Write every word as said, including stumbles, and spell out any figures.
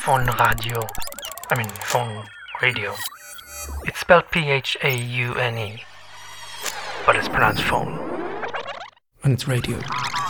Phone radio. I mean, phone radio. It's spelled P H A U N E, but it's pronounced phone. And it's radio.